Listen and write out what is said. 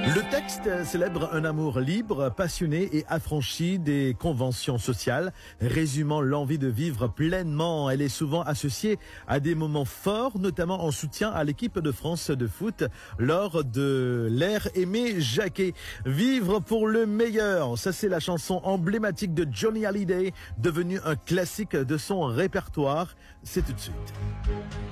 Le texte célèbre un amour libre, passionné et affranchi des conventions sociales, résumant l'envie de vivre pleinement. Elle est souvent associée à des moments forts, notamment en soutien à l'équipe de France de foot lors de l'ère Aimé Jacquet. Vivre pour le meilleur, ça c'est la chanson emblématique de Johnny Hallyday, devenue un classique de son répertoire. C'est tout de suite.